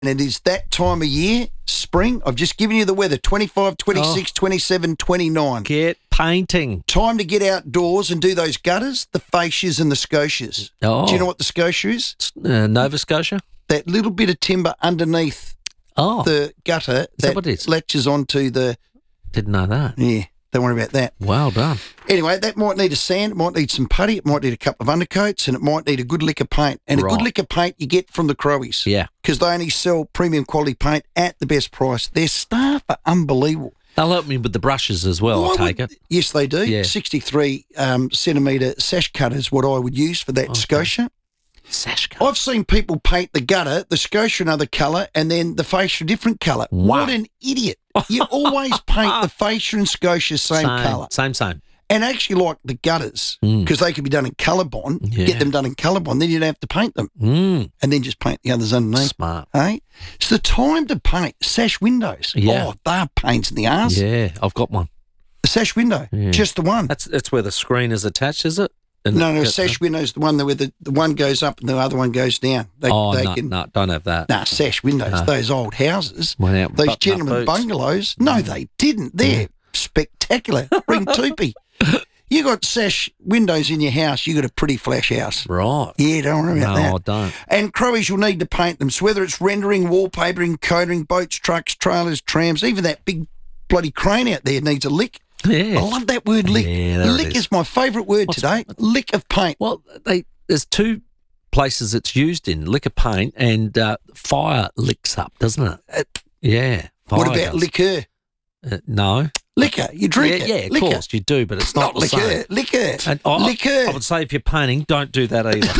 And it is that time of year, spring. I've just given you the weather, 25, 26, 27, 29. Get painting. Time to get outdoors and do those gutters, the fascias and the scotias. Oh. Do you know what the scotia is? Nova Scotia? That little bit of timber underneath the gutter that what it is? latches onto the... Didn't know that. Yeah, don't worry about that. Well done. Anyway, that might need a sand, it might need some putty, it might need a couple of undercoats, and it might need a good lick of paint. And a good lick of paint you get from the Crowies. Yeah. Because they only sell premium quality paint at the best price. Their staff are unbelievable. They'll help me with the brushes as well, I take it. Yes, they do. Yeah. 63 centimetre sash cutter is what I would use for that scotia. Sash cutter. I've seen people paint the gutter, the scotia another colour, and then the fascia a different colour. Wow. What an idiot. You always paint the fascia and scotia same colour. Same. And actually like the gutters, because they could be done in Colorbond, get them done in Colorbond, then you don't have to paint them. And then just paint the others underneath. Smart. Hey? It's the time to paint sash windows. Yeah. Oh, they're pains in the arse. Yeah, I've got one. The sash window, just the one. That's where the screen is attached, is it? No, sash window's the one where the one goes up and the other one goes down. No, don't have that. Nah, sash windows, those old houses, Went out those button-up gentlemen boots. bungalows. No, they didn't. They're spectacular. Ring toopy. You got sash windows in your house, you got a pretty flash house. Right. Yeah, don't worry about that. No, I don't. And Crowies, you'll need to paint them. So whether it's rendering, wallpapering, coating, boats, trucks, trailers, trams, even that big bloody crane out there needs a lick. Yeah. I love that word lick. Yeah, there it Lick is. is my favourite word today. Lick of paint. Well, there's two places it's used in, lick of paint and fire licks up, doesn't it? Yeah. What fire about does. liquor? No. Liquor. You drink it. Yeah, of liquor. course you do, but it's not the liquor. same. Liquor. And liquor. I would say if you're painting, don't do that either.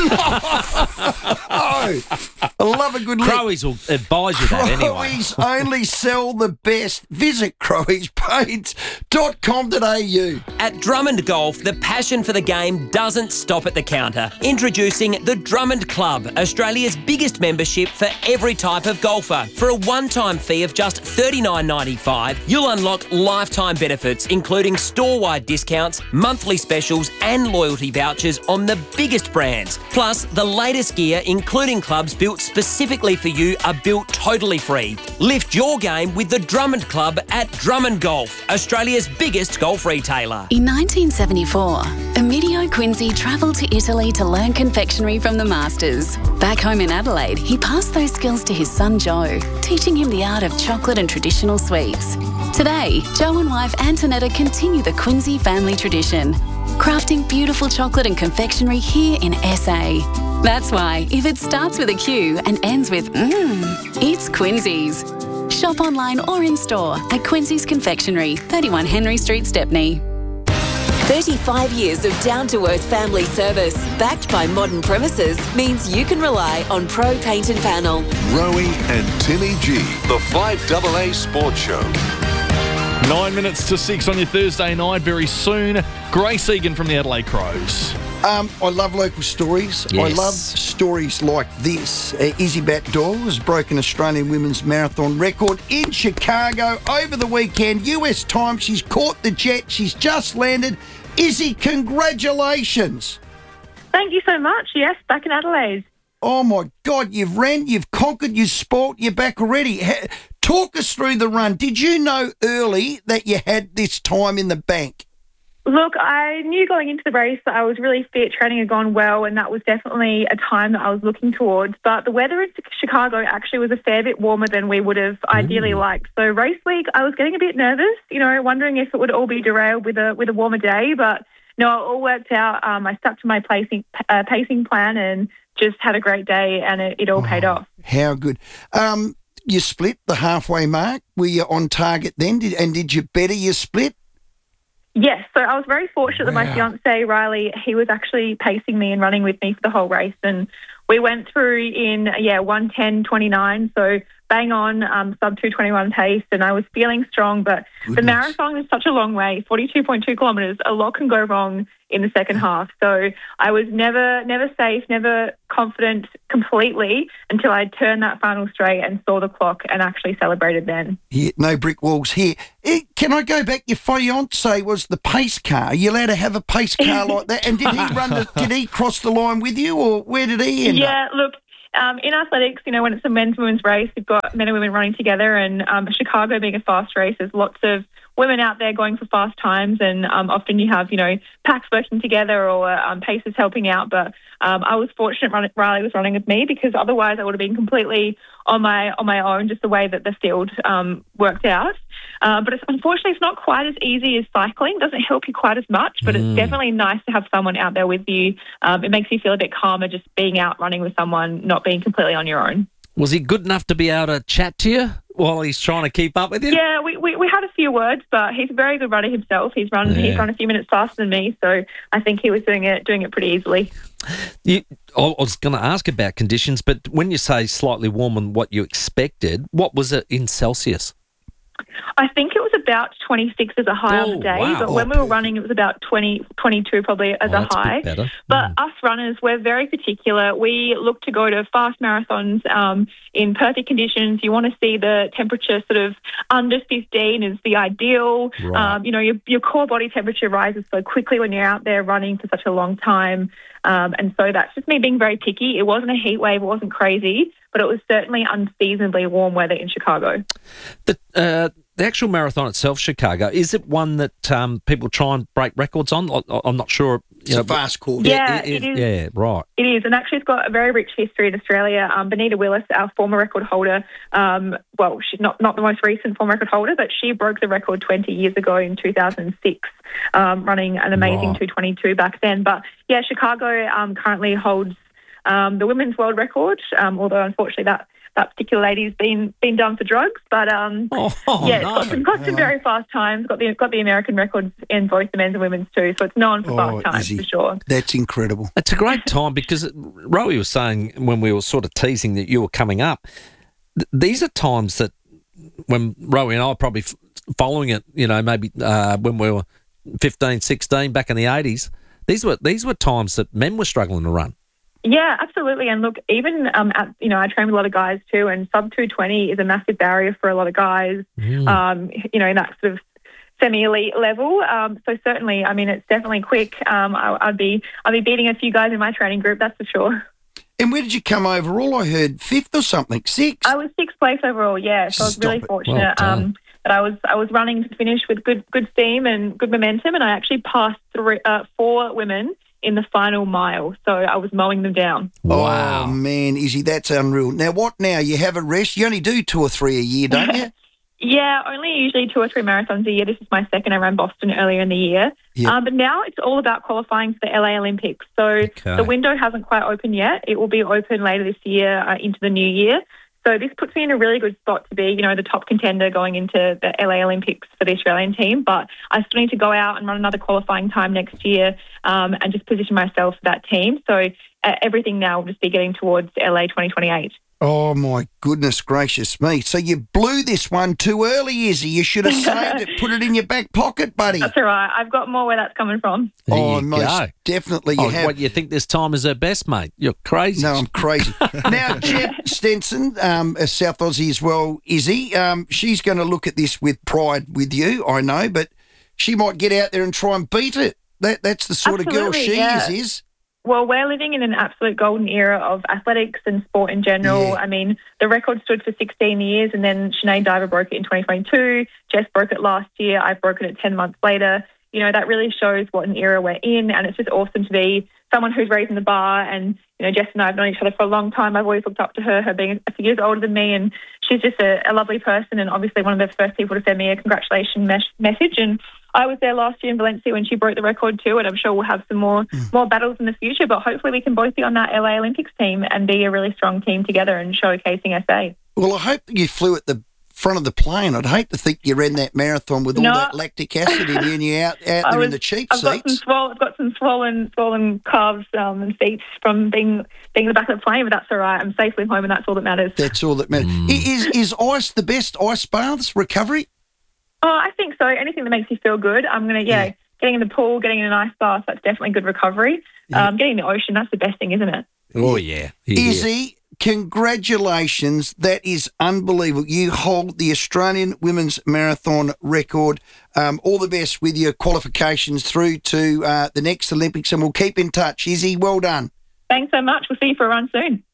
Oh, I love a good lick. Crowies will advise you that anyway. Crowies only sell the best. Visit crowiespaints.com.au. At Drummond Golf, the passion for the game doesn't stop at the counter. Introducing the Drummond Club, Australia's biggest membership for every type of golfer. For a one-time fee of just $39.95, you'll unlock lifetime benefits, including store-wide discounts, monthly specials and loyalty vouchers on the biggest brands. Plus, the latest gear, including clubs built specifically for you, are built totally free. Lift your game with the Drummond Club at Drummond Golf, Australia's biggest golf retailer. In 1974, Emilio Quincy travelled to Italy to learn confectionery from the masters. Back home in Adelaide, he passed those skills to his son Joe, teaching him the art of chocolate and traditional sweets. Today, Joe and wife Antonetta continue the Quincy family tradition, crafting beautiful chocolate and confectionery here in SA. That's why, if it starts with a Q and ends with it's Quincy's. Shop online or in store at Quincy's Confectionery, 31 Henry Street, Stepney. 35 years of down-to-earth family service, backed by modern premises, means you can rely on Pro Paint and Panel. Rowie and Timmy G, the 5AA Sports Show. 9 minutes to 6 on your Thursday night. Very soon, Grace Egan from the Adelaide Crows. I love local stories. Yes. I love stories like this. Izzy Batdor has broken Australian women's marathon record in Chicago over the weekend. US time, she's caught the jet. She's just landed. Izzy, congratulations. Thank you so much. Yes, back in Adelaide. Oh, my God, you've ran, you've conquered, you've sport, you're back already. Talk us through the run. Did you know early that you had this time in the bank? Look, I knew going into the race that I was really fit, training had gone well, and that was definitely a time that I was looking towards. But the weather in Chicago actually was a fair bit warmer than we would have ideally liked. So race week, I was getting a bit nervous, wondering if it would all be derailed with a warmer day. But no, it all worked out. I stuck to my pacing plan and just had a great day, and it all paid off. How good. You split the halfway mark. Were you on target then? Did you better your split? Yes, so I was very fortunate that my fiancé, Riley, he was actually pacing me and running with me for the whole race. And we went through in, 1:10.29, so bang on, sub 2:21 pace, and I was feeling strong. But the marathon is such a long way, 42.2 kilometres. A lot can go wrong in the second half. So I was never safe, never confident completely until I turned that final straight and saw the clock and actually celebrated then. Yeah, no brick walls here. Can I go back? Your fiancé was the pace car. Are you allowed to have a pace car like that? And did he cross the line with you, or where did he end up? Yeah, look, in athletics, when it's a men's and women's race, you've got men and women running together, and Chicago being a fast race, there's lots of women out there going for fast times, and often you have, packs working together or paces helping out. But I was fortunate Riley was running with me, because otherwise I would have been completely on my own, just the way that the field worked out. But unfortunately, it's not quite as easy as cycling. It doesn't help you quite as much, but it's definitely nice to have someone out there with you. It makes you feel a bit calmer just being out running with someone, not being completely on your own. Was he good enough to be able to chat to you while he's trying to keep up with you? Yeah, we had a few words, but he's a very good runner himself. He's run a few minutes faster than me, so I think he was doing it pretty easily. I was going to ask about conditions, but when you say slightly warmer than what you expected, what was it in Celsius? I think it was about 26 as a high on the day, wow. but when we were running, it was about 20, 22 probably as a high. Bit better. But us runners, we're very particular. We look to go to fast marathons in perfect conditions. You want to see the temperature sort of under 15 is the ideal. Right. Your core body temperature rises so quickly when you're out there running for such a long time. And so that's just me being very picky. It wasn't a heat wave. It wasn't crazy, but it was certainly unseasonably warm weather in Chicago. The actual marathon itself, Chicago, is it one that people try and break records on? I'm not sure. It's a fast course. Yeah, it is. Yeah, right. It is, and actually it's got a very rich history in Australia. Benita Willis, our former record holder, she's not the most recent former record holder, but she broke the record 20 years ago in 2006, running an amazing 2:22 back then. But yeah, Chicago currently holds the women's world record, although unfortunately that particular lady's been done for drugs, but it's got some very fast times. Got the American records in both the men's and women's too, so it's known for fast times for sure. That's incredible. It's a great time because Rowie was saying when we were sort of teasing that you were coming up, these are times that when Rowie and I were probably following it, maybe when we were 15, 16 back in the 80s, these were times that men were struggling to run. Yeah, absolutely. And look, even I train with a lot of guys too, and sub 220 is a massive barrier for a lot of guys. In that sort of semi-elite level. So certainly, it's definitely quick. I'd be beating a few guys in my training group, that's for sure. And where did you come overall? I heard 5th or something. 6th? I was 6th place overall. Yeah, so I was really fortunate. Well that I was running to finish with good steam and good momentum, and I actually passed 4 women in the final mile, so I was mowing them down. Wow. Oh, man, Izzy, that's unreal. Now, what now? You have a rest? You only do 2 or 3 a year, don't you? Yeah, only usually 2 or 3 marathons a year. This is my second. I ran Boston earlier in the year. Yep. But now it's all about qualifying for the LA Olympics. So the window hasn't quite opened yet. It will be open later this year into the new year. So this puts me in a really good spot to be, the top contender going into the LA Olympics for the Australian team. But I still need to go out and run another qualifying time next year and just position myself for that team. So everything now will just be getting towards LA 2028. Oh, my goodness gracious me. So you blew this one too early, Izzy. You should have saved it, put it in your back pocket, buddy. That's all right. I've got more where that's coming from. Most definitely you have. What, you think this time is her best, mate? You're crazy. No, I'm crazy. Now, Jeb Stenson, a South Aussie as well, Izzy, she's going to look at this with pride with you, I know, but she might get out there and try and beat it. That's the sort of girl she is. Well, we're living in an absolute golden era of athletics and sport in general. Yeah. The record stood for 16 years, and then Sinead Diver broke it in 2022. Jess broke it last year. I broke it 10 months later. That really shows what an era we're in, and it's just awesome to be someone who's raising the bar. And, Jess and I have known each other for a long time. I've always looked up to her being a few years older than me, and she's just a lovely person, and obviously one of the first people to send me a congratulations message. And I was there last year in Valencia when she broke the record too, and I'm sure we'll have some more battles in the future, but hopefully we can both be on that LA Olympics team and be a really strong team together and showcasing SA. Well, I hope that you flew at the front of the plane. I'd hate to think you ran that marathon with all that lactic acid in you and you're out there in the cheap seats. I've got some swollen calves and feet from being in the back of the plane, but that's all right. I'm safely home, and that's all that matters. That's all that matters. Is ice the best? Ice baths, recovery? Oh, I think so. Anything that makes you feel good. I'm going to, getting in the pool, getting in an ice bath, that's definitely good recovery. Getting in the ocean, that's the best thing, isn't it? Oh, yeah. Izzy, congratulations. That is unbelievable. You hold the Australian Women's Marathon record. All the best with your qualifications through to the next Olympics, and we'll keep in touch. Izzy, well done. Thanks so much. We'll see you for a run soon.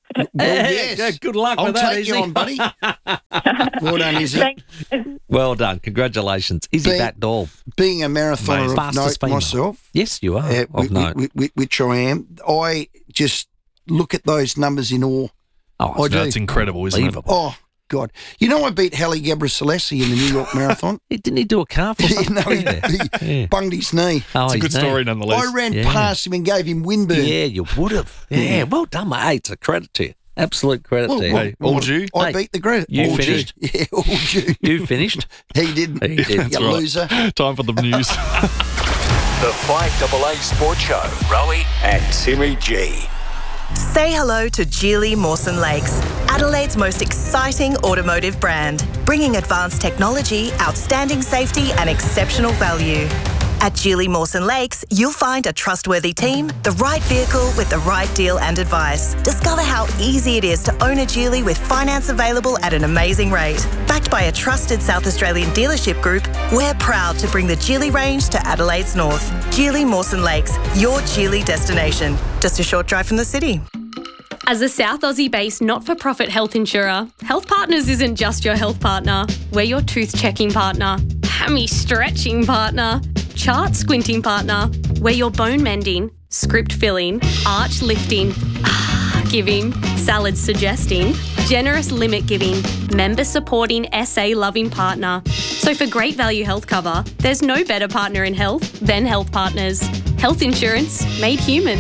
Well, yes. Yeah, good luck I'll with that, take you Izzy. on, buddy. Well done, Izzy. Thanks. Well done. Congratulations. Izzy Being- Bat-Doll. Being a marathoner of Fastest note female. myself, Yes, you are. Of note. which I am, I just look at those numbers in awe. Oh, I do. That's incredible, isn't it? unbelievable. Oh, God. You know I beat Halle Gebrselassie in the New York Marathon? Didn't he do a calf or something? No, he Yeah. bunged his knee. Oh, It's a his good knee. story nonetheless. I ran Yeah. past him and gave him windburn. Yeah, you would have. Yeah, well done, mate. Hey, it's a credit to you. Absolute credit to you. Hey, all due? I Hey, beat the credit. you All due. finished? Yeah, all due. You finished? He didn't. He did. You That's right. loser. Time for the news. The 5AA Sports Show. Rowie and Timmy G. Say hello to Geely Mawson Lakes, Adelaide's most exciting automotive brand, bringing advanced technology, outstanding safety and exceptional value. At Geely Mawson Lakes, you'll find a trustworthy team, the right vehicle with the right deal and advice. Discover how easy it is to own a Geely with finance available at an amazing rate. Backed by a trusted South Australian dealership group, we're proud to bring the Geely range to Adelaide's north. Geely Mawson Lakes, your Geely destination. Just a short drive from the city. As a South Aussie-based not-for-profit health insurer, Health Partners isn't just your health partner. We're your tooth-checking partner, hammy-stretching partner, chart-squinting partner. We're your bone-mending, script-filling, arch-lifting, giving, salad-suggesting, generous limit-giving, member-supporting, SA-loving partner. So for great value health cover, there's no better partner in health than Health Partners. Health insurance made human.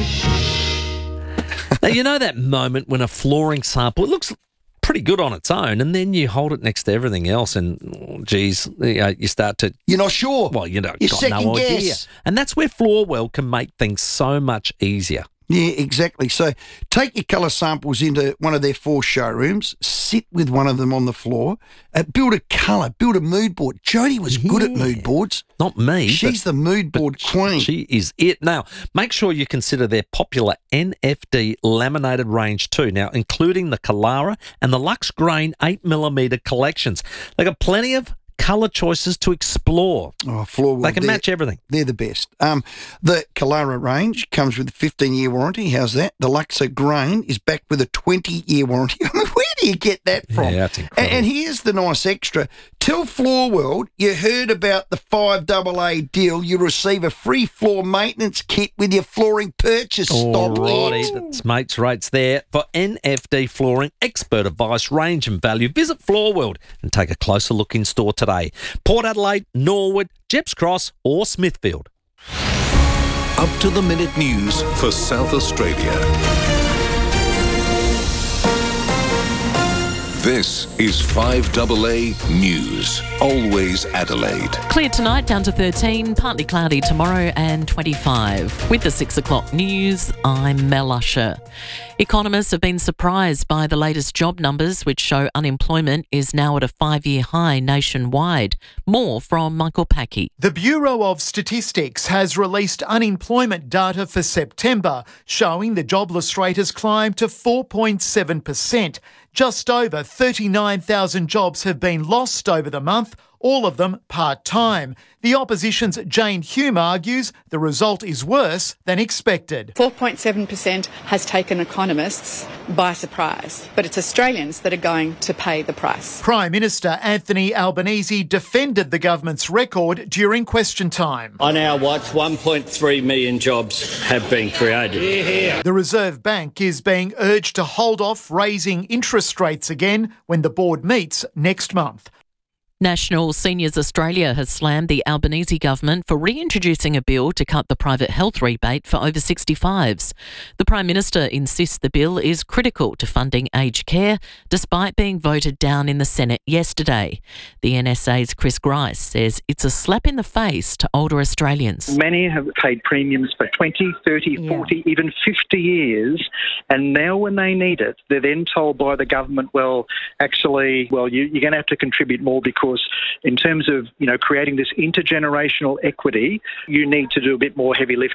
Now, you know that moment when a flooring sample, it looks pretty good on its own, and then you hold it next to everything else and, geez, you start to... You're not sure. Well, you know, You got no second idea. guess. And that's where Floorwell can make things so much easier. Yeah, exactly. So take your colour samples into one of their 4 showrooms, sit with one of them on the floor, build a colour, build a mood board. Jodie was good at mood boards. Not me. She's the mood board queen. She is it. Now, make sure you consider their popular NFD laminated range too, now including the Kalara and the Lux Grain 8mm collections. They got plenty of colour choices to explore. Oh, Floorwell. They can match everything. They're the best. The Kalara range comes with a 15-year warranty. How's that? The Luxor Grain is backed with a 20-year warranty. I mean, where do you get that from? Yeah, that's incredible. And here's the nice extra. Tell Floorworld you heard about the 5AA deal. You receive a free floor maintenance kit with your flooring purchase. Stop Alrighty, it. that's mates rates there. For NFD flooring, expert advice, range and value, visit Floorworld and take a closer look in store today. Port Adelaide, Norwood, Jeps Cross or Smithfield. Up-to-the-minute news for South Australia. This is 5AA News. Always Adelaide. Clear tonight, down to 13, partly cloudy tomorrow and 25. With the 6 o'clock news, I'm Mel Usher. Economists have been surprised by the latest job numbers, which show unemployment is now at a 5-year high nationwide. More from Michael Packey. The Bureau of Statistics has released unemployment data for September, showing the jobless rate has climbed to 4.7%. Just over 39,000 jobs have been lost over the month, all of them part-time. The opposition's Jane Hume argues the result is worse than expected. 4.7% has taken economists by surprise, but it's Australians that are going to pay the price. Prime Minister Anthony Albanese defended the government's record during question time. On our watch, 1.3 million jobs have been created. The Reserve Bank is being urged to hold off raising interest rates again when the board meets next month. National Seniors Australia has slammed the Albanese government for reintroducing a bill to cut the private health rebate for over 65s. The Prime Minister insists the bill is critical to funding aged care, despite being voted down in the Senate yesterday. The NSA's Chris Grice says it's a slap in the face to older Australians. Many have paid premiums for 20, 30, 40, even 50 years, and now when they need it, they're then told by the government, you're going to have to contribute more because in terms of, creating this intergenerational equity, you need to do a bit more heavy lifting.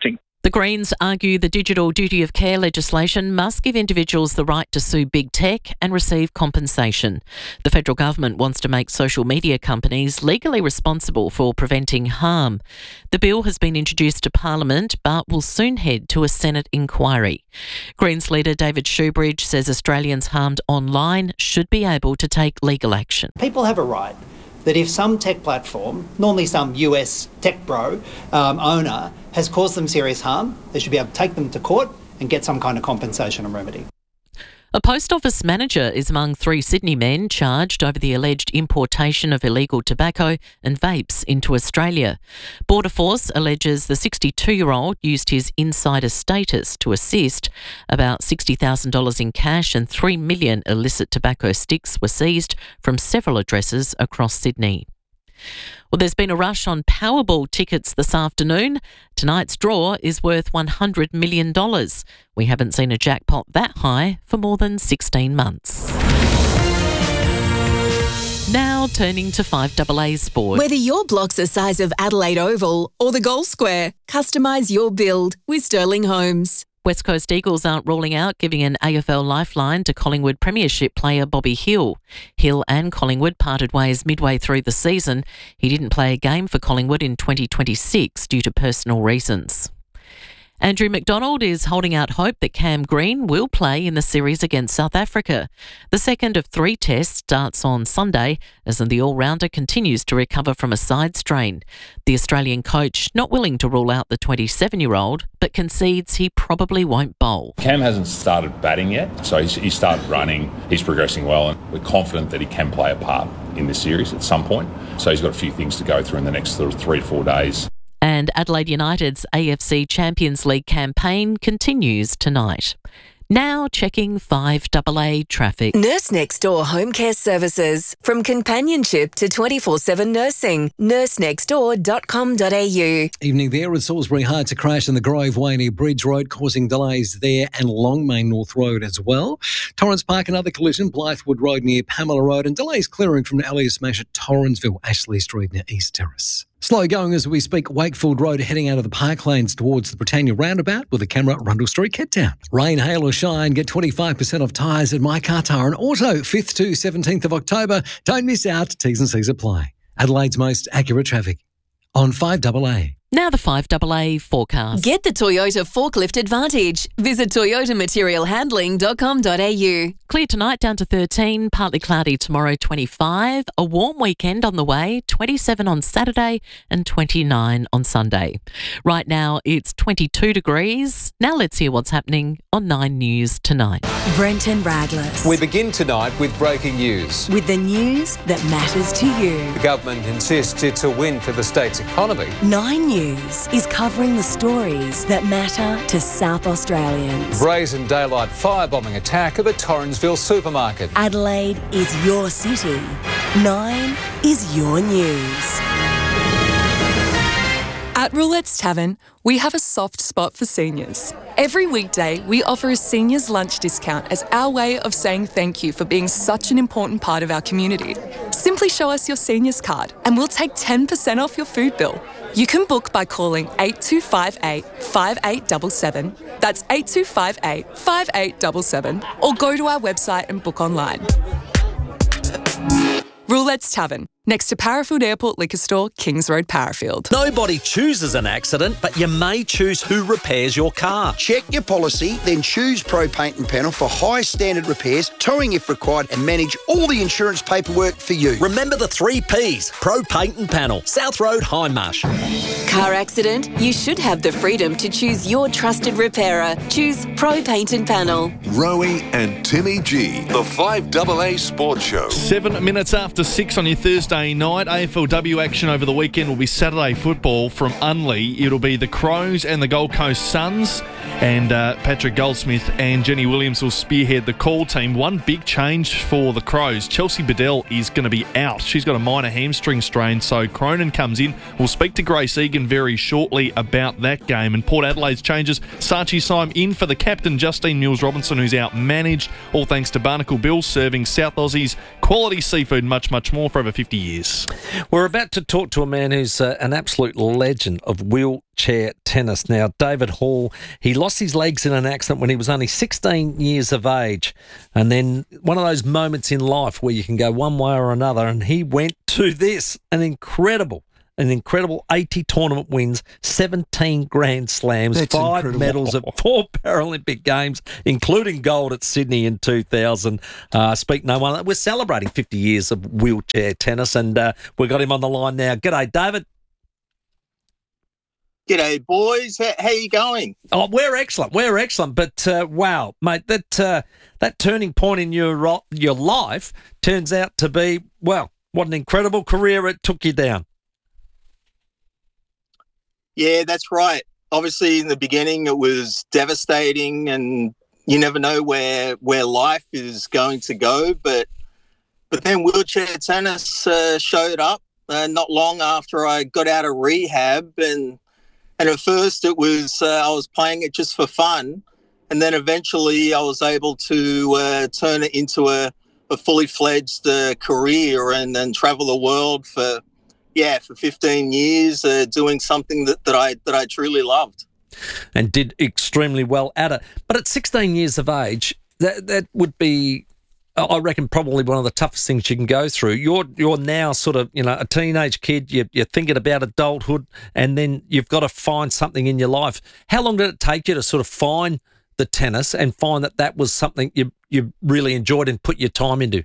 The Greens argue the digital duty of care legislation must give individuals the right to sue big tech and receive compensation. The federal government wants to make social media companies legally responsible for preventing harm. The bill has been introduced to Parliament but will soon head to a Senate inquiry. Greens leader David Shoebridge says Australians harmed online should be able to take legal action. People have a right that if some tech platform, normally some US tech bro owner, has caused them serious harm, they should be able to take them to court and get some kind of compensation and remedy. A post office manager is among 3 Sydney men charged over the alleged importation of illegal tobacco and vapes into Australia. Border Force alleges the 62-year-old used his insider status to assist. About $60,000 in cash and 3 million illicit tobacco sticks were seized from several addresses across Sydney. Well, there's been a rush on Powerball tickets this afternoon. Tonight's draw is worth $100 million. We haven't seen a jackpot that high for more than 16 months. Now turning to 5AA Sport. Whether your block's the size of Adelaide Oval or the Gold Square, customise your build with Sterling Homes. West Coast Eagles aren't ruling out giving an AFL lifeline to Collingwood Premiership player Bobby Hill. Hill and Collingwood parted ways midway through the season. He didn't play a game for Collingwood in 2026 due to personal reasons. Andrew McDonald is holding out hope that Cam Green will play in the series against South Africa. The second of 3 tests starts on Sunday as the all-rounder continues to recover from a side strain. The Australian coach not willing to rule out the 27-year-old, but concedes he probably won't bowl. Cam hasn't started batting yet, so he started running. He's progressing well, and we're confident that he can play a part in this series at some point. So he's got a few things to go through in the next 3 to 4 days. And Adelaide United's AFC Champions League campaign continues tonight. Now checking 5AA traffic. Nurse Next Door Home Care Services. From companionship to 24/7 nursing. nursenextdoor.com.au. Evening there at Salisbury. Hard to crash in the Grove Way near Bridge Road, causing delays there, and Longmain North Road as well. Torrens Park, another collision. Blythewood Road near Pamela Road, and delays clearing from Elliot Smash at Torrensville, Ashley Street near East Terrace. Slow going as we speak. Wakefield Road heading out of the Park Lanes towards the Britannia Roundabout with a camera at Rundle Street, Cape Rain, hail or shine, get 25% off tyres at My Car Tyre and Auto, 5th to 17th of October. Don't miss out. T's and C's apply. Adelaide's most accurate traffic on 5AA. Now the 5AA forecast. Get the Toyota Forklift Advantage. Visit toyotamaterialhandling.com.au. Clear tonight down to 13, partly cloudy tomorrow 25, a warm weekend on the way, 27 on Saturday and 29 on Sunday. Right now it's 22 degrees. Now let's hear what's happening on 9 News tonight. Brenton Radless. We begin tonight with breaking news. With the news that matters to you. The government insists it's a win for the state's economy. 9 News is covering the stories that matter to South Australians. Brazen daylight firebombing attack at the Torrensville supermarket. Adelaide is your city. 9 is your news. At Roulette's Tavern, we have a soft spot for seniors. Every weekday, we offer a seniors lunch discount as our way of saying thank you for being such an important part of our community. Simply show us your seniors card and we'll take 10% off your food bill. You can book by calling 8258 5877. That's 8258 5877. Or go to our website and book online. Roulette's Tavern, next to Parafield Airport Liquor Store, Kings Road, Parafield. Nobody chooses an accident, but you may choose who repairs your car. Check your policy, then choose Pro Paint and Panel for high standard repairs, towing if required, and manage all the insurance paperwork for you. Remember the 3 Ps, Pro Paint and Panel, South Road, Hindmarsh. Car accident? You should have the freedom to choose your trusted repairer. Choose Pro Paint and Panel. Rowie and Timmy G, the 5AA Sports Show. 7 minutes after 6 on your Thursday night. AFLW action over the weekend will be Saturday football from Unley. It'll be the Crows and the Gold Coast Suns, and Patrick Goldsmith and Jenny Williams will spearhead the call team. One big change for the Crows. Chelsea Bedell is going to be out. She's got a minor hamstring strain, so Cronin comes in. We'll speak to Grace Egan very shortly about that game. And Port Adelaide's changes. Sachi Syme in for the captain, Justine Mills-Robinson, who's out managed. All thanks to Barnacle Bill, serving South Aussies quality seafood, much more. Rushmore for over 50 years. We're about to talk to a man who's an absolute legend of wheelchair tennis. Now, David Hall, he lost his legs in an accident when he was only 16 years of age. And then one of those moments in life where you can go one way or another, and he went to this, an incredible 80 tournament wins, 17 Grand Slams, That's 5 incredible. medals at 4 Paralympic Games, including gold at Sydney in 2000. Speak no one. We're celebrating 50 years of wheelchair tennis, and we've got him on the line now. G'day, David. G'day, boys. How you going? Oh, we're excellent. But wow, mate, that turning point in your life turns out to be, well, what an incredible career it took you down. Yeah, that's right. Obviously, in the beginning, it was devastating, and you never know where life is going to go. But then wheelchair tennis showed up not long after I got out of rehab, and at first it was I was playing it just for fun, and then eventually I was able to turn it into a fully fledged career and then travel the world for 15 years, doing something that I truly loved. And did extremely well at it. But at 16 years of age, that would be, I reckon, probably one of the toughest things you can go through. You're now sort of, a teenage kid, you're thinking about adulthood, and then you've got to find something in your life. How long did it take you to sort of find the tennis and find that was something you really enjoyed and put your time into?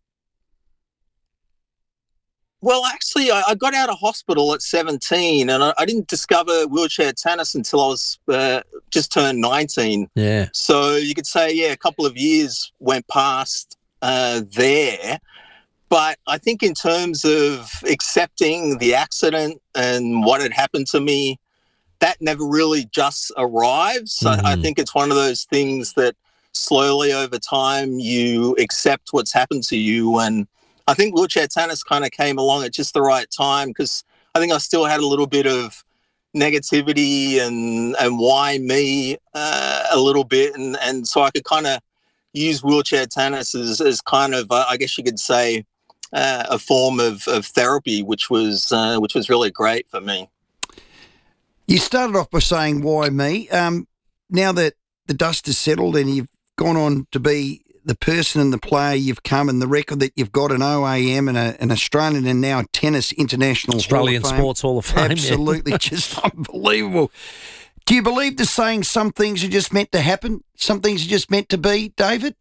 Well, actually, I got out of hospital at 17, and I didn't discover wheelchair tennis until I was just turned 19. Yeah. So you could say, a couple of years went past there. But I think in terms of accepting the accident and what had happened to me, that never really just arrives. Mm-hmm. I think it's one of those things that slowly over time you accept what's happened to you. And I think wheelchair tennis kind of came along at just the right time, because I think I still had a little bit of negativity and why me a little bit. And so I could kind of use wheelchair tennis as kind of, I guess you could say, a form of therapy, which was really great for me. You started off by saying, why me? Now that the dust has settled and you've gone on to be the person and the player you've come, and the record that you've got, an OAM and an Australian and now Tennis International Australian Hall of Fame. Sports Hall of Fame. Absolutely, just unbelievable. Do you believe the saying, some things are just meant to happen, some things are just meant to be, David?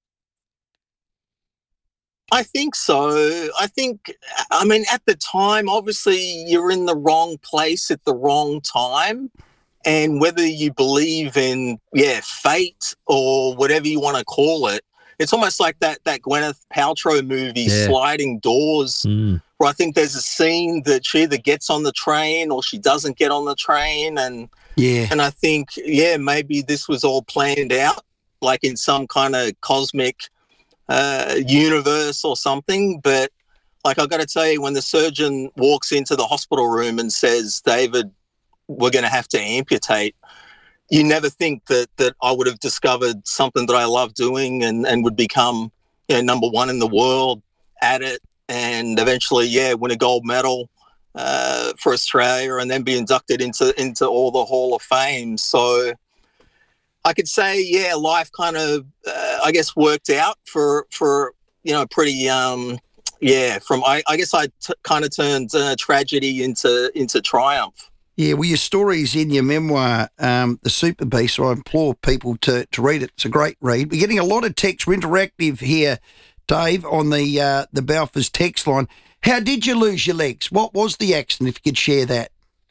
I think so. I mean, at the time, obviously, you're in the wrong place at the wrong time. And whether you believe in, fate or whatever you want to call it, it's almost like that Gwyneth Paltrow movie, Sliding Doors, where I think there's a scene that she either gets on the train or she doesn't get on the train. And I think, maybe this was all planned out, like in some kind of cosmic universe or something. But like, I've got to tell you, when the surgeon walks into the hospital room and says, David, we're going to have to amputate, you never think that I would have discovered something that I love doing and would become number one in the world at it, and eventually win a gold medal for Australia, and then be inducted into all the Hall of Fame. So I could say life kind of I guess worked out for pretty from I guess I kind of turned tragedy into triumph. Yeah, well, your story's in your memoir, The Super Beast, so I implore people to read it. It's a great read. We're getting a lot of text. We're interactive here, Dave, on the Balfour's text line. How did you lose your legs? What was the accident, if you could share that?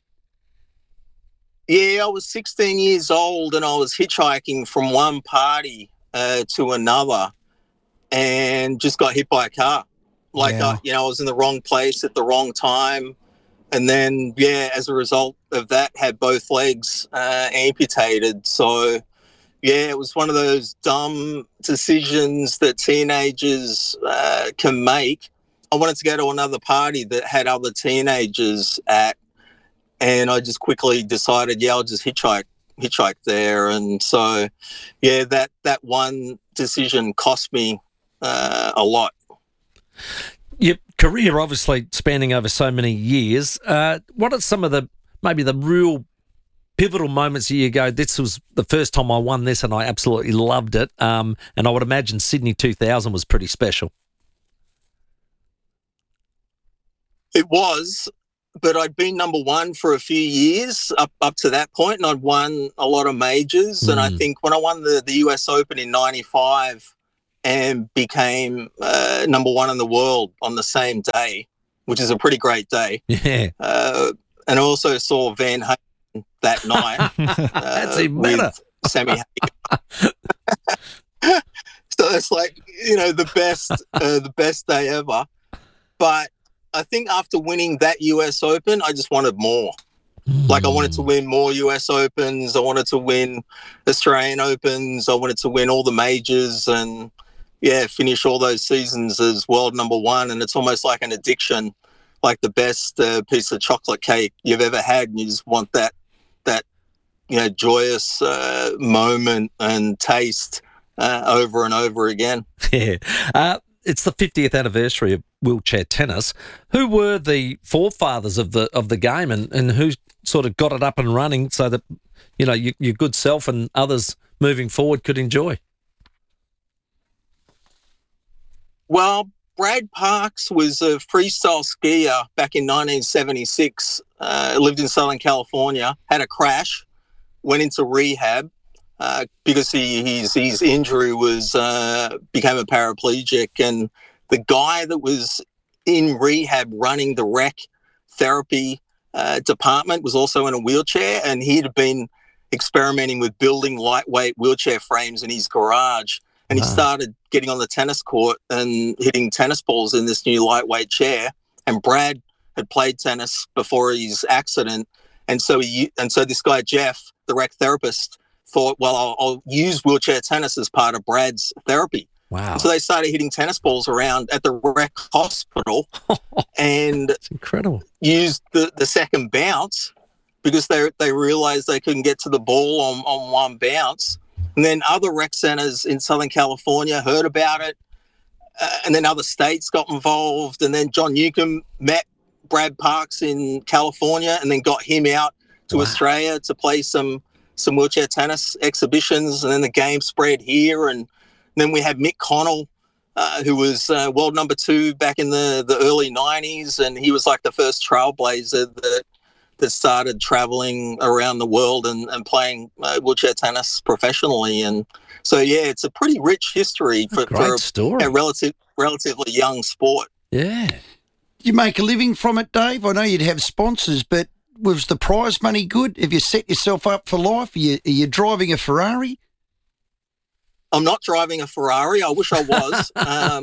Yeah, I was 16 years old and I was hitchhiking from one party to another and just got hit by a car. I was in the wrong place at the wrong time. And then, as a result of that, had both legs amputated. So, it was one of those dumb decisions that teenagers can make. I wanted to go to another party that had other teenagers at, and I just quickly decided, I'll just hitchhike there. And so, that one decision cost me a lot. You career obviously spanning over so many years. What are some of the real pivotal moments that you go, this was the first time I won this and I absolutely loved it? And I would imagine Sydney 2000 was pretty special. It was, but I'd been number one for a few years up to that point, and I'd won a lot of majors. And I think when I won the US Open in 95 and became number one in the world on the same day, which is a pretty great day. Yeah. And I also saw Van Halen that night. That's even better. With Sammy Hagar. So it's like, the best day ever. But I think after winning that US Open, I just wanted more. Like I wanted to win more US Opens. I wanted to win Australian Opens. I wanted to win all the majors and, finish all those seasons as world number one. And it's almost like an addiction, like the best piece of chocolate cake you've ever had. And you just want that joyous moment and taste over and over again. Yeah. It's the 50th anniversary of wheelchair tennis. Who were the forefathers of the game, and who sort of got it up and running so that your good self and others moving forward could enjoy? Well, Brad Parks was a freestyle skier back in 1976. Lived in Southern California. Had a crash, went into rehab. Because his injury was became a paraplegic, and the guy that was in rehab running the rec therapy department was also in a wheelchair, and he'd been experimenting with building lightweight wheelchair frames in his garage, and he started getting on the tennis court and hitting tennis balls in this new lightweight chair. And Brad had played tennis before his accident, and so this guy Jeff, the rec therapist, thought, well, I'll use wheelchair tennis as part of Brad's therapy. Wow. So they started hitting tennis balls around at the rec hospital and it's incredible. Used the second bounce because they realized they couldn't get to the ball on one bounce. And then other rec centers in Southern California heard about it, and then other states got involved. And then John Newcomb met Brad Parks in California and then got him out to Australia to play some wheelchair tennis exhibitions, and then the game spread here. And then we had Mick Connell, who was world number 2 back in the early 90s, and he was like the first trailblazer that started traveling around the world and playing wheelchair tennis professionally. And so, it's a pretty rich history for a relatively young sport. Yeah. You make a living from it, Dave? I know you'd have sponsors, but was the prize money good? Have you set yourself up for life? Are you driving a Ferrari? I'm not driving a Ferrari. I wish I was.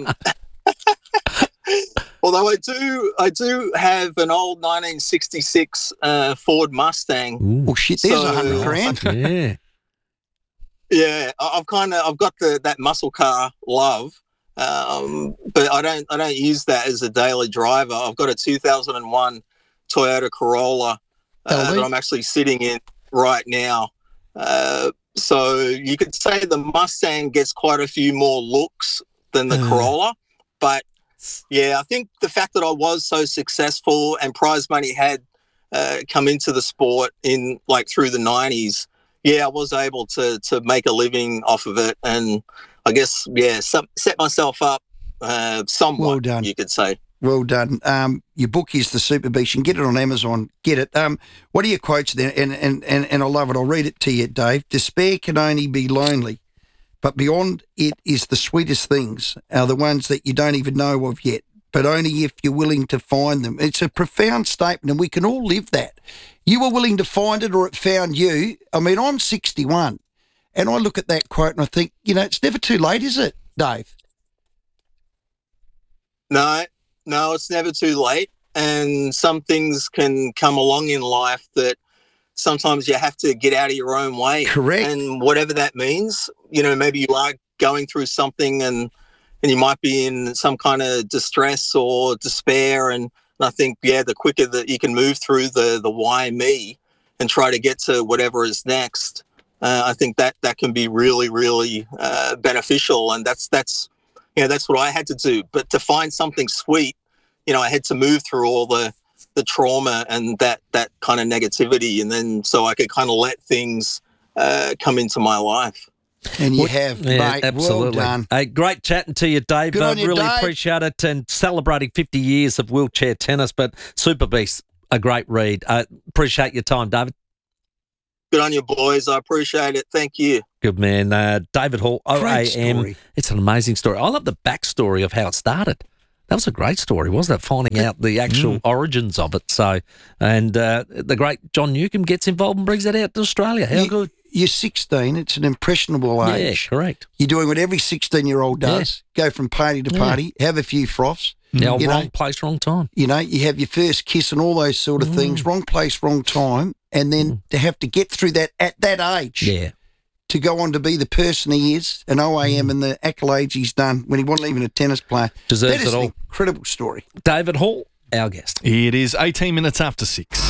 Although I do have an old 1966 Ford Mustang. Ooh. Oh shit! There's $100,000. Yeah, I've got that muscle car love, but I don't use that as a daily driver. I've got a 2001 Toyota Corolla that I'm actually sitting in right now. So you could say the Mustang gets quite a few more looks than the Corolla. But, I think the fact that I was so successful and prize money had come into the sport in through the 90s, I was able to make a living off of it. And I guess, set myself up somewhat, well done. You could say. Well done. Your book is The Super Beast. You can get it on Amazon. Get it. What are your quotes there? And I love it. I'll read it to you, Dave. Despair can only be lonely, but beyond it is the sweetest things are the ones that you don't even know of yet, but only if you're willing to find them. It's a profound statement, and we can all live that. You were willing to find it or it found you. I mean, I'm 61, and I look at that quote and I think, it's never too late, is it, Dave? No, it's never too late. And some things can come along in life that sometimes you have to get out of your own way. Correct. And whatever that means, maybe you are going through something and you might be in some kind of distress or despair. And I think, the quicker that you can move through the why me and try to get to whatever is next, I think that can be really, really beneficial. And that's what I had to do. But to find something sweet, I had to move through all the trauma and that kind of negativity, and then so I could kind of let things come into my life. And you have, mate. Absolutely. Well done. Hey, great chatting to you, Dave. Good on you, really Dave. appreciate it, and celebrating 50 years of wheelchair tennis. But Super Beast, a great read. Appreciate your time, David. Good on you, boys. I appreciate it. Thank you. Good man. David Hall, Great OAM. story. It's an amazing story. I love the backstory of how it started. That was a great story, wasn't it? Finding out the actual origins of it. So, and the great John Newcombe gets involved and brings that out to Australia. How good. You're 16. It's an impressionable age. Yeah, correct. You're doing what every 16-year-old does. Go from party to party, have a few froths. Now, wrong place, wrong time. You have your first kiss and all those sort of things. Wrong place, wrong time. And then to have to get through that at that age. Yeah. To go on to be the person he is, an OAM and the accolades he's done when he wasn't even a tennis player. Deserves that is it all. An incredible story. David Hall, our guest. It is 18 minutes after 6.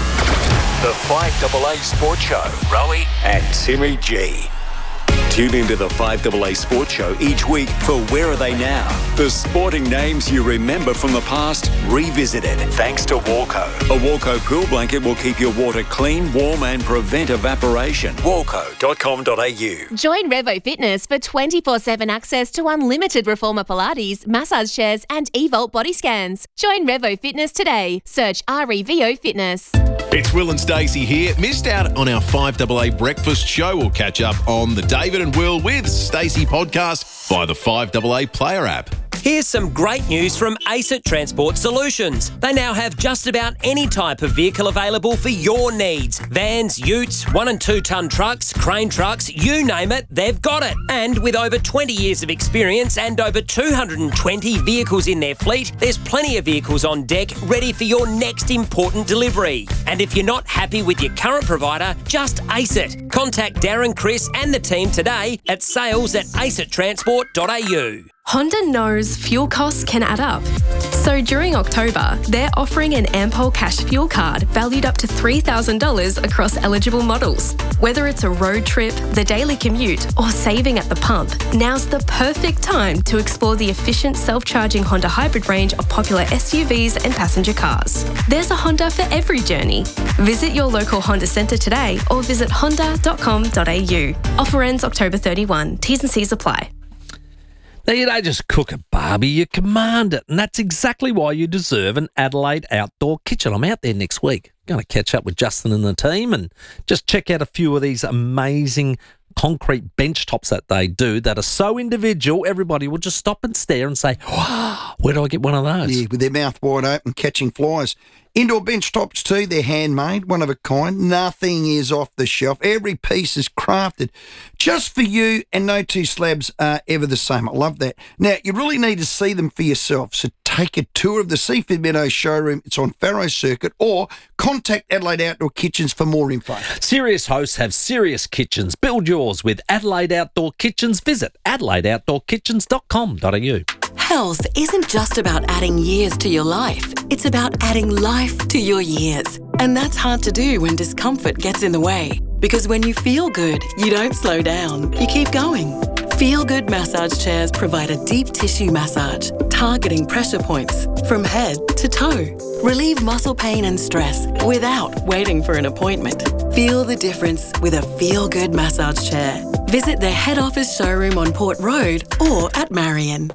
The 5AA Sports Show. Rowie and Timmy G. Tune into the 5AA Sports Show each week for Where Are They Now? The sporting names you remember from the past revisited. Thanks to Walco. A Walco pool blanket will keep your water clean, warm and prevent evaporation. Walco.com.au. Join Revo Fitness for 24/7 access to unlimited Reformer Pilates, massage chairs and eVolt body scans. Join Revo Fitness today. Search REVO Fitness. It's Will and Stacey here. Missed out on our 5AA breakfast show? We'll catch up on the David and Will with Stacey podcast via the 5AA player app. Here's some great news from ACET Transport Solutions. They now have just about any type of vehicle available for your needs. Vans, utes, 1 and 2 tonne trucks, crane trucks, you name it, they've got it. And with over 20 years of experience and over 220 vehicles in their fleet, there's plenty of vehicles on deck ready for your next important delivery. And if you're not happy with your current provider, just ACET. Contact Darren, Chris and the team today at sales@acettransport.au. Honda knows fuel costs can add up. So during October, they're offering an Ampol Cash Fuel Card valued up to $3,000 across eligible models. Whether it's a road trip, the daily commute, or saving at the pump, now's the perfect time to explore the efficient self-charging Honda hybrid range of popular SUVs and passenger cars. There's a Honda for every journey. Visit your local Honda centre today or visit honda.com.au. Offer ends October 31. T's and C's apply. Now, you don't just cook a barbie, you command it. And that's exactly why you deserve an Adelaide outdoor kitchen. I'm out there next week. Going to catch up with Justin and the team and just check out a few of these amazing concrete bench tops that they do that are so individual, everybody will just stop and stare and say, wow, where do I get one of those? Yeah, with their mouth wide open, catching flies. Indoor bench tops too, they're handmade, one of a kind. Nothing is off the shelf. Every piece is crafted just for you, and no two slabs are ever the same. I love that. Now, you really need to see them for yourself, so take a tour of the Seafood Meadows showroom. It's on Farrow Circuit, or contact Adelaide Outdoor Kitchens for more info. Serious hosts have serious kitchens. Build yours with Adelaide Outdoor Kitchens. Visit adelaideoutdoorkitchens.com.au. Health isn't just about adding years to your life. It's about adding life to your years. And that's hard to do when discomfort gets in the way. Because when you feel good, you don't slow down. You keep going. Feel Good massage chairs provide a deep tissue massage, targeting pressure points from head to toe. Relieve muscle pain and stress without waiting for an appointment. Feel the difference with a Feel Good massage chair. Visit their head office showroom on Port Road or at Marion.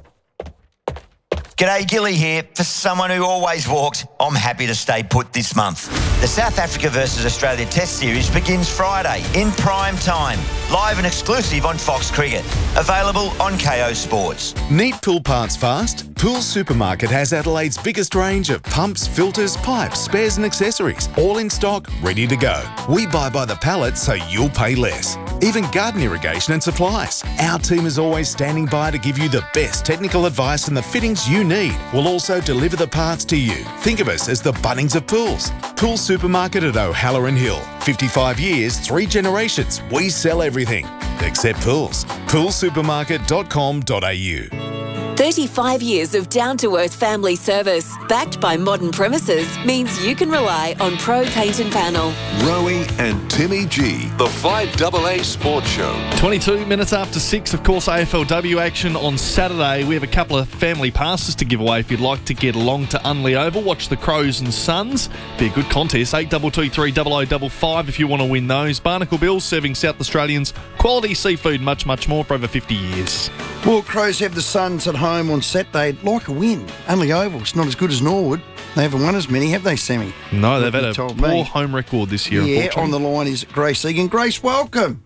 G'day, Gilly here. For someone who always walks, I'm happy to stay put this month. The South Africa versus Australia Test Series begins Friday in prime time, live and exclusive on Fox Cricket. Available on KO Sports. Need pool parts fast? Pool Supermarket has Adelaide's biggest range of pumps, filters, pipes, spares and accessories, all in stock, ready to go. We buy by the pallet so you'll pay less. Even garden irrigation and supplies. Our team is always standing by to give you the best technical advice and the fittings you need. We'll also deliver the parts to you. Think of us as the Bunnings of pools. Pool Supermarket at O'Halloran Hill. 55 years, 3 generations. We sell everything except pools. Poolsupermarket.com.au. 35 years of down-to-earth family service, backed by modern premises, means you can rely on Pro Paint and Panel. Rowie and Timmy G, the 5AA Sports Show. 22 minutes after 6, of course, AFLW action on Saturday. We have a couple of family passes to give away if you'd like to get along to Unley Oval. Watch the Crows and Suns. Be a good contest. 8223 0055 if you want to win those. Barnacle Bills serving South Australians quality seafood, much, much more for over 50 years. Well, Crows have the Suns at home on Saturday. Like a win. Unley Oval's not as good as Norwood. They haven't won as many, have they, Sammy? No, they've had a poor home record this year, Yeah, unfortunately. on the line is Grace Egan. Grace, welcome.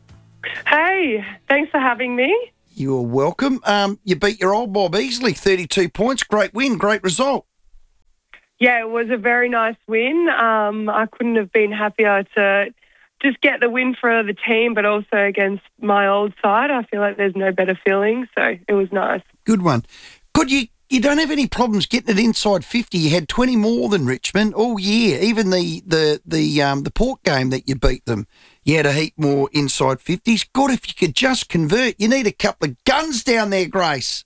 Hey, thanks for having me. You're welcome. You beat your old Bob easily, 32 points. Great win, great result. Yeah, it was a very nice win. I couldn't have been happier to just get the win for the team, but also against my old side. I feel like there's no better feeling, so it was nice. Good one. You don't have any problems getting it inside 50. You had 20 more than Richmond all year. Even the Port game that you beat them, you had a heap more inside 50s. God, if you could just convert. You need a couple of guns down there, Grace.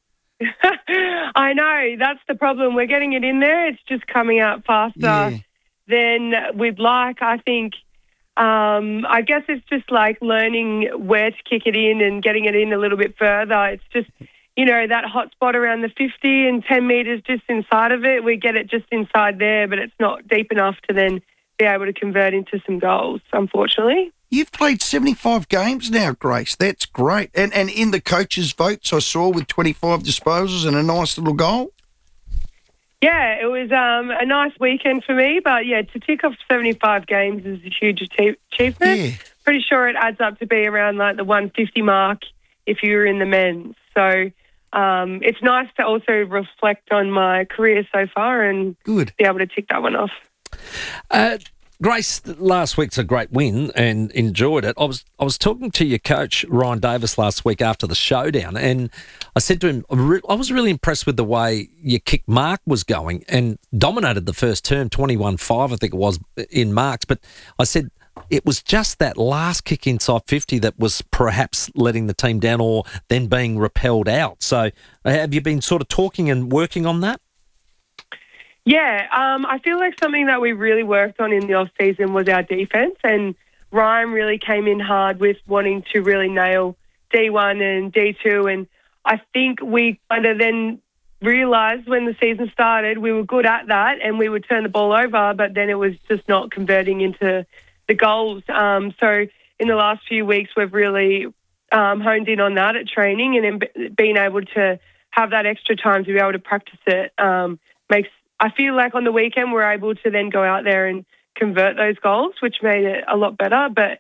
I know, that's the problem. We're getting it in there. It's just coming out faster than we'd like. I think, I guess it's just like learning where to kick it in and getting it in a little bit further. It's just, that hot spot around the 50 and 10 metres just inside of it. We get it just inside there, but it's not deep enough to then be able to convert into some goals, unfortunately. You've played 75 games now, Grace. That's great. And in the coaches' votes, I saw with 25 disposals and a nice little goal. Yeah, it was a nice weekend for me. But, yeah, to tick off 75 games is a huge achievement. Yeah. Pretty sure it adds up to be around like the 150 mark if you were in the men's. So it's nice to also reflect on my career so far and be able to tick that one off. Grace, last week's a great win and enjoyed it. I was talking to your coach, Ryan Davis, last week after the showdown, and I said to him, I was really impressed with the way your kick mark was going and dominated the first term, 21-5, I think it was, in marks. But I said it was just that last kick inside 50 that was perhaps letting the team down or then being repelled out. So have you been sort of talking and working on that? Yeah, I feel like something that we really worked on in the off-season was our defence, and Ryan really came in hard with wanting to really nail D1 and D2, and I think we kind of then realised when the season started we were good at that and we would turn the ball over, but then it was just not converting into the goals. So in the last few weeks we've really honed in on that at training, and being able to have that extra time to be able to practice it I feel like on the weekend we're able to then go out there and convert those goals, which made it a lot better. But,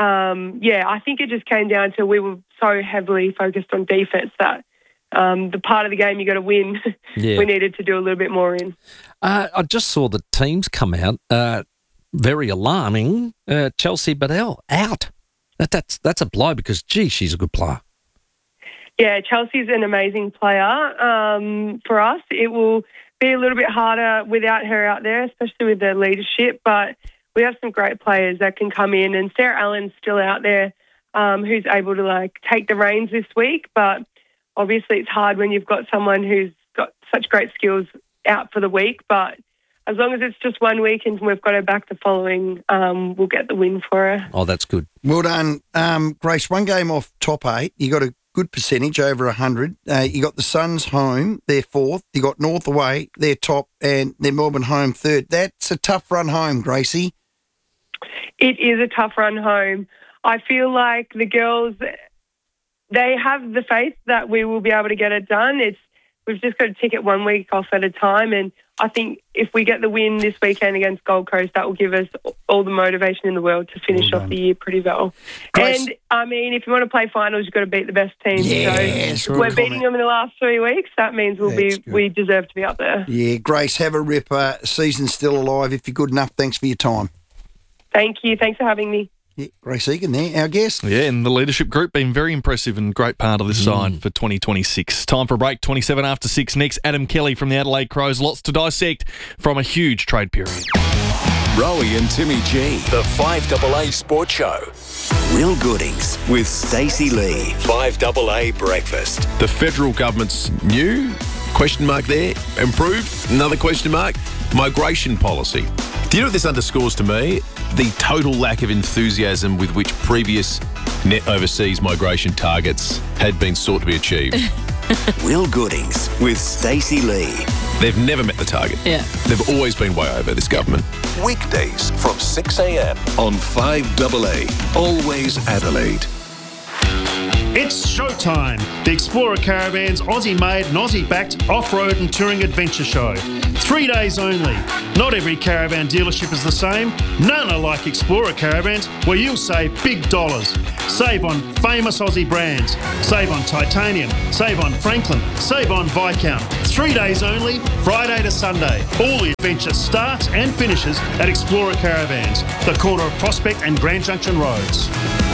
I think it just came down to we were so heavily focused on defence that the part of the game you got to win, we needed to do a little bit more in. I just saw the teams come out, very alarming. Chelsea Bedell out. That's a blow because, gee, she's a good player. Yeah, Chelsea's an amazing player. For us, it will be a little bit harder without her out there, especially with the leadership, but we have some great players that can come in, and Sarah Allen's still out there who's able to take the reins this week, but obviously it's hard when you've got someone who's got such great skills out for the week, but as long as it's just 1 week and we've got her back the following, we'll get the win for her. Oh, that's good. Well done, Grace. One game off top 8. You got a good percentage, over 100. You got the Suns home, they're 4th. You got North away, they're top, and they're Melbourne home 3rd. That's a tough run home, Gracie. It is a tough run home. I feel like the girls, they have the faith that we will be able to get it done. We've just got to tick it 1 week off at a time, and I think if we get the win this weekend against Gold Coast, that will give us all the motivation in the world to finish off the year pretty well. Grace. And, I mean, if you want to play finals, you've got to beat the best team. So we're beating them in the last 3 weeks. That means we deserve to be up there. Yeah, Grace, have a ripper. Season's still alive. If you're good enough, thanks for your time. Thank you. Thanks for having me. Yeah, Grace Egan there, our guest. Yeah, and the leadership group been very impressive and great part of this side for 2026. Time for a break, 27 after 6. Next, Adam Kelly from the Adelaide Crows. Lots to dissect from a huge trade period. Rowie and Timmy G. The 5AA Sports Show. Will Goodings with Stacey Lee. 5AA Breakfast. The federal government's new, question mark there, improved, another question mark, migration policy. Do you know what this underscores to me? The total lack of enthusiasm with which previous net overseas migration targets had been sought to be achieved. Will Goodings with Stacey Lee. They've never met the target. Yeah. They've always been way over, this government. Weekdays from 6 a.m. on 5AA. Always Adelaide. It's showtime! The Explorer Caravan's Aussie-made and Aussie-backed off-road and touring adventure show. 3 days only. Not every caravan dealership is the same. None are like Explorer Caravans, where you'll save big dollars. Save on famous Aussie brands. Save on Titanium. Save on Franklin. Save on Viscount. 3 days only, Friday to Sunday. All the adventure starts and finishes at Explorer Caravans, the corner of Prospect and Grand Junction Roads.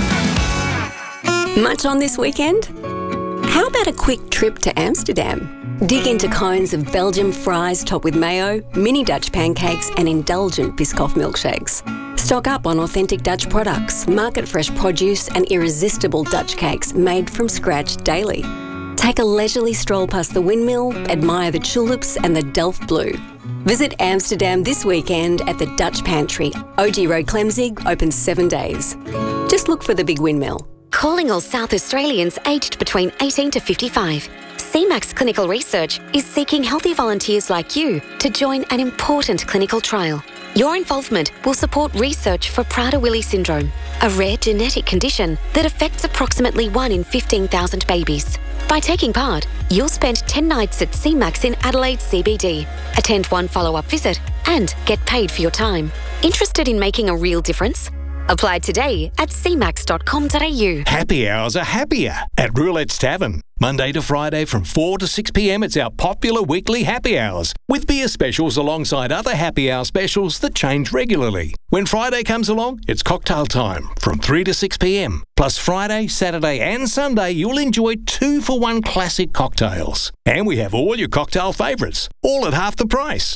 Much on this weekend? How about a quick trip to Amsterdam? Dig into cones of Belgian fries topped with mayo, mini Dutch pancakes and indulgent Biscoff milkshakes. Stock up on authentic Dutch products, market-fresh produce and irresistible Dutch cakes made from scratch daily. Take a leisurely stroll past the windmill, admire the tulips and the Delft Blue. Visit Amsterdam this weekend at the Dutch Pantry. OG Road Clemzig, open 7 days. Just look for the big windmill. Calling all South Australians aged between 18 to 55. CMAX Clinical Research is seeking healthy volunteers like you to join an important clinical trial. Your involvement will support research for Prader-Willi syndrome, a rare genetic condition that affects approximately 1 in 15,000 babies. By taking part, you'll spend 10 nights at CMAX in Adelaide CBD, attend 1 follow-up visit, and get paid for your time. Interested in making a real difference? Apply today at cmax.com.au. Happy hours are happier at Roulette's Tavern. Monday to Friday from 4 to 6 p.m. it's our popular weekly happy hours with beer specials alongside other happy hour specials that change regularly. When Friday comes along, it's cocktail time from 3 to 6 p.m. Plus Friday, Saturday and Sunday you'll enjoy 2-for-1 classic cocktails. And we have all your cocktail favourites, all at half the price.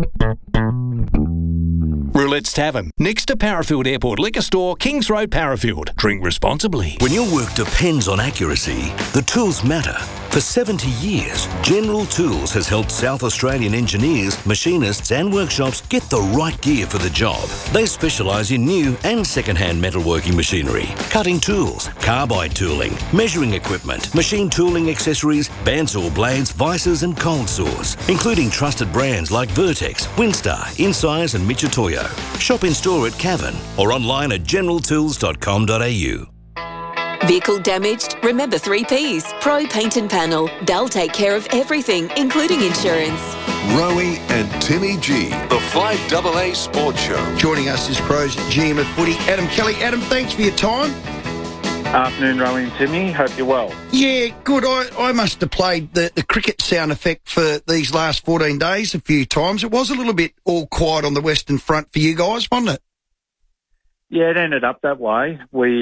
Roulette's Tavern, next to Parafield Airport Liquor Store, Kings Road, Parafield. Drink responsibly. When your work depends on accuracy, the tools matter. For 70 years, General Tools has helped South Australian engineers, machinists and workshops get the right gear for the job. They specialise in new and second-hand metalworking machinery, cutting tools, carbide tooling, measuring equipment, machine tooling accessories, bandsaw blades, vices and cold saws, including trusted brands like Vertex, Winstar, Incise and Michitoyo. Shop in store at Cavan or online at generaltools.com.au. Vehicle damaged? Remember 3 Ps. Pro Paint and Panel. They'll take care of everything, including insurance. Rowie and Timmy G. The 5AA Sports Show. Joining us is Pros GM of Footy, Adam Kelly. Adam, thanks for your time. Afternoon, Rowie and Timmy. Hope you're well. Yeah, good. I must have played the cricket sound effect for these last 14 days a few times. It was a little bit all quiet on the Western Front for you guys, wasn't it? Yeah, it ended up that way.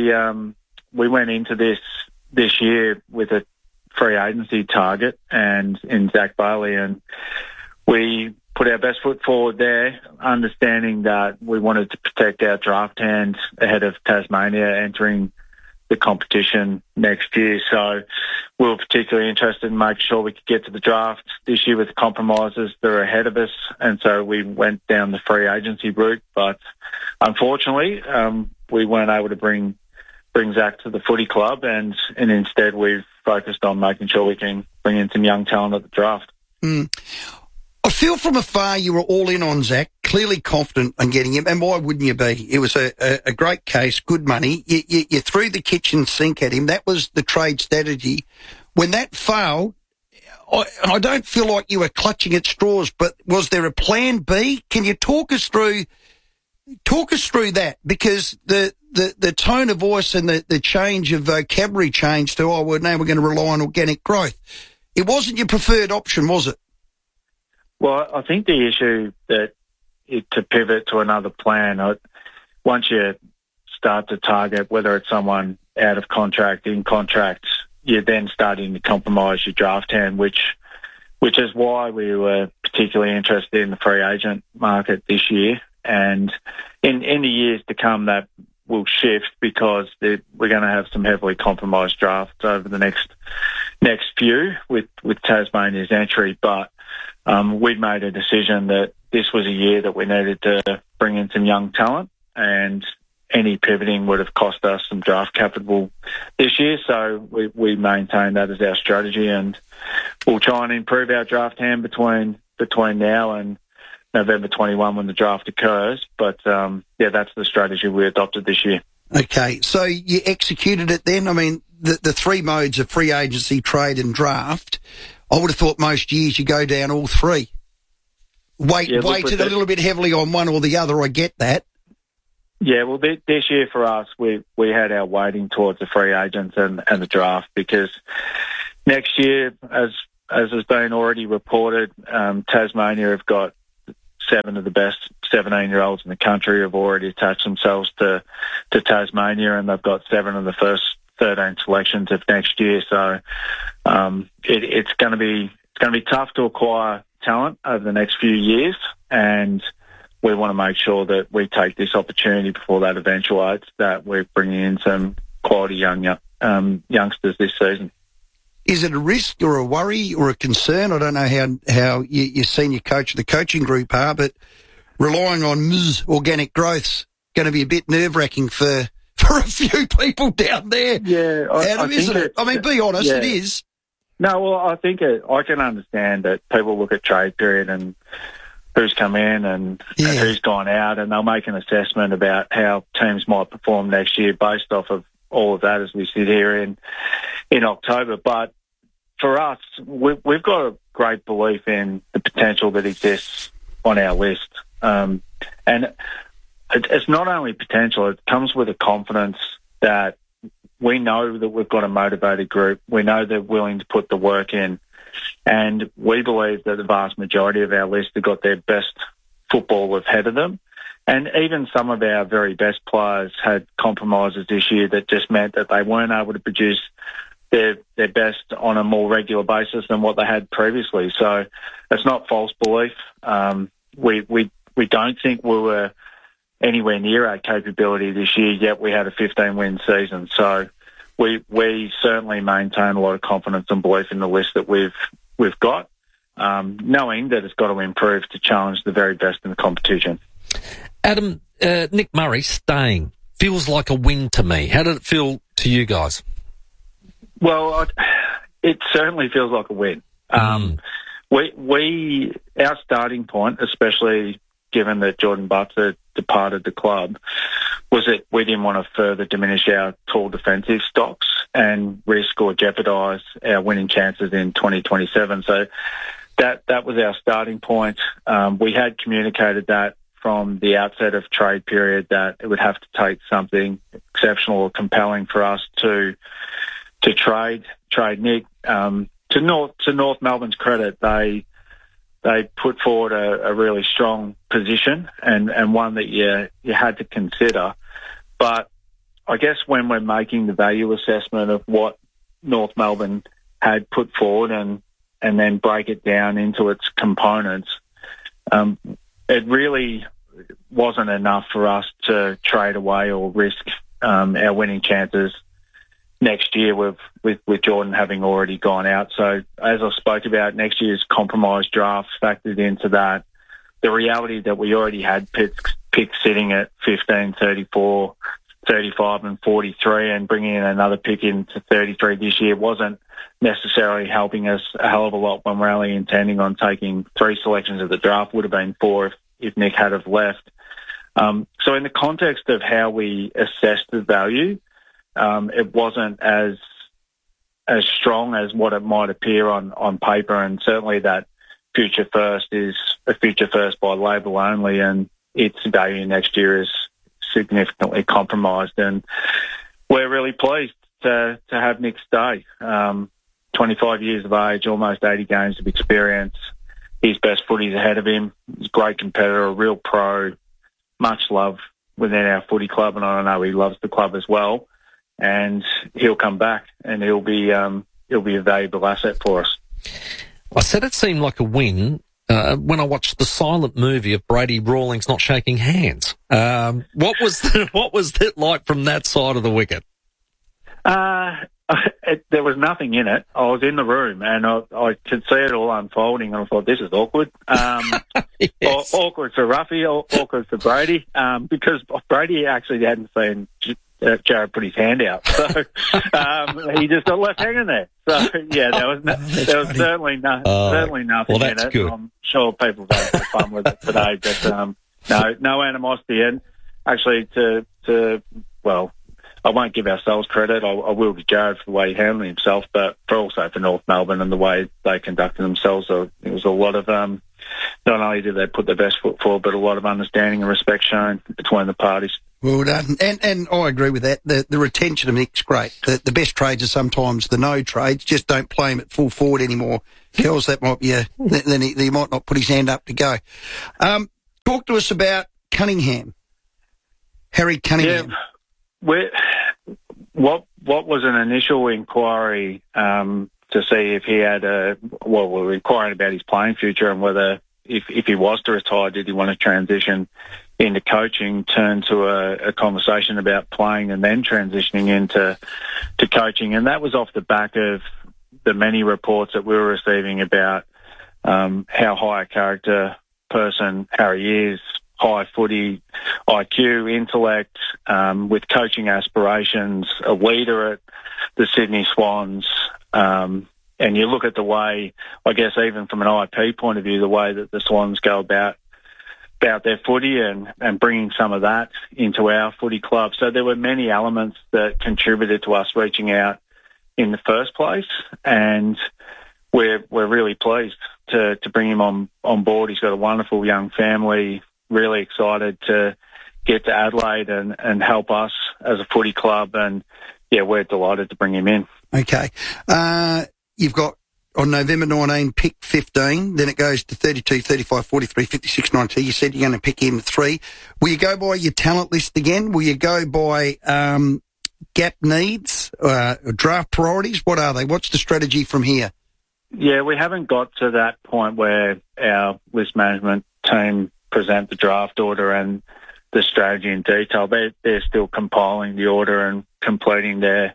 We went into this year with a free agency target and in Zach Bailey, and we put our best foot forward there, understanding that we wanted to protect our draft hands ahead of Tasmania entering the competition next year. So we were particularly interested in making sure we could get to the draft this year with the compromises that are ahead of us, and so we went down the free agency route. But unfortunately, we weren't able to bring Zach to the footy club, and instead we've focused on making sure we can bring in some young talent at the draft. I feel from afar you were all in on Zach, clearly confident on getting him, and why wouldn't you be? It was a great case, good money. You threw the kitchen sink at him. That was the trade strategy. When that failed, I don't feel like you were clutching at straws, but was there a plan B? Can you talk us through that? Because the tone of voice and the change of vocabulary changed to, now we're going to rely on organic growth. It wasn't your preferred option, was it? Well, I think the issue to pivot to another plan, once you start to target whether it's someone out of contract, in contract, you're then starting to compromise your draft hand, which is why we were particularly interested in the free agent market this year. And in the years to come, that will shift because we're going to have some heavily compromised drafts over the next few with Tasmania's entry. But we'd made a decision that this was a year that we needed to bring in some young talent, and any pivoting would have cost us some draft capital this year. So we maintain that as our strategy, and we'll try and improve our draft hand between now and November 21 when the draft occurs. But, that's the strategy we adopted this year. Okay, so you executed it then? I mean, the three modes of free agency, trade and draft, I would have thought most years you go down all three. Weighted a little bit heavily on one or the other, I get that. Yeah, well, this year for us, we had our weighting towards the free agents and the draft, because next year, as has been already reported, Tasmania have got 7 of the best 17-year-olds in the country have already attached themselves to Tasmania, and they've got 7 of the first 13 selections of next year. So it's going to be tough to acquire talent over the next few years, and we want to make sure that we take this opportunity before that eventuates, that we're bringing in some quality youngsters this season. Is it a risk or a worry or a concern? I don't know how your senior coach of the coaching group are, but relying on organic growth's going to be a bit nerve-wracking for a few people down there. Yeah, isn't it? I mean, be honest, it is. No, well, I think I can understand that people look at trade period and who's come in and who's gone out, and they'll make an assessment about how teams might perform next year based off of all of that as we sit here in October. But for us, we've got a great belief in the potential that exists on our list. And it's not only potential, it comes with a confidence that we know that we've got a motivated group. We know they're willing to put the work in. And we believe that the vast majority of our list have got their best football ahead of them. And even some of our very best players had compromises this year that just meant that they weren't able to produce their best on a more regular basis than what they had previously. So it's not false belief. We don't think we were anywhere near our capability this year, yet we had a 15-win season. So we certainly maintain a lot of confidence and belief in the list that we've got, knowing that it's got to improve to challenge the very best in the competition. Adam, Nick Murray staying feels like a win to me. How did it feel to you guys? Well, it certainly feels like a win. Our starting point, especially given that Jordan Butler departed the club, was that we didn't want to further diminish our tall defensive stocks and risk or jeopardise our winning chances in 2027. So that was our starting point. We had communicated that from the outset of trade period, that it would have to take something exceptional or compelling for us to trade Nick. To North Melbourne's credit, they put forward a really strong position and one that you had to consider. But I guess when we're making the value assessment of what North Melbourne had put forward and then break it down into its components, it really wasn't enough for us to trade away or risk our winning chances next year with Jordan having already gone out. So as I spoke about, next year's compromised drafts factored into that. The reality that we already had picks sitting at 15, 34, 35 and 43, and bringing in another pick into 33 this year wasn't necessarily helping us a hell of a lot when we're only intending on taking 3 selections of the draft. Would have been 4 if Nick had have left. So in the context of how we assessed the value, it wasn't as strong as what it might appear on paper, and certainly that future first is a future first by label only, and its value next year is significantly compromised. And we're really pleased to have Nick stay. 25 years of age, almost 80 games of experience. His best footy's ahead of him. He's a great competitor, a real pro, much love within our footy club, and I know he loves the club as well. And he'll come back, and he'll be a valuable asset for us. I said it seemed like a win when I watched the silent movie of Brady Rawlings not shaking hands. What was it like from that side of the wicket? There was nothing in it. I was in the room and I could see it all unfolding, and I thought, this is awkward. Yes. Awkward for Ruffy, awkward for Brady, because Brady actually hadn't seen Jared put his hand out, so he just got left hanging there. So yeah, there was certainly nothing well, that's in it. good. I'm sure people have had fun with it today, but no animosity. And actually, well, I won't give ourselves credit. I will give Jared for the way he handled himself, but also for North Melbourne and the way they conducted themselves. So it was a lot of not only did they put their best foot forward, but a lot of understanding and respect shown between the parties. Well done. And I agree with that. The retention of Nick's great. The best trades are sometimes the no trades. Just don't play him at full forward anymore. Kells, that might be then he might not put his hand up to go. Talk to us about Cunningham. Harry Cunningham. Yeah. What was an initial inquiry to see if he had we're inquiring about his playing future and whether if he was to retire, did he want to transition into coaching, turn to a conversation about playing and then transitioning into coaching. And that was off the back of the many reports that we were receiving about how high a character person Harry is, high footy IQ, intellect, with coaching aspirations, a leader at the Sydney Swans. And you look at the way, I guess, even from an IP point of view, the way that the Swans go about their footy and bringing some of that into our footy club. So there were many elements that contributed to us reaching out in the first place, and we're really pleased to bring him on board. He's got a wonderful young family, really excited to get to Adelaide and help us as a footy club, and yeah, we're delighted to bring him in. Okay. You've got on November 19, pick 15, then it goes to 32, 35, 43, 56, 92. You said you're going to pick him 3. Will you go by your talent list again? Will you go by gap needs, draft priorities? What are they? What's the strategy from here? Yeah, we haven't got to that point where our list management team present the draft order and the strategy in detail. They're still compiling the order and completing their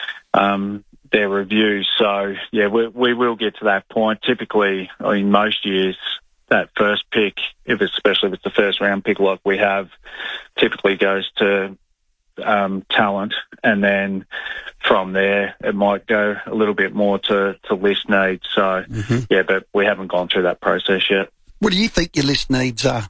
reviews. So, yeah, we will get to that point. Typically, in most years, that first pick, especially if it's the first round pick like we have, typically goes to talent, and then from there it might go a little bit more to list needs. So, yeah, but we haven't gone through that process yet. What do you think your list needs are?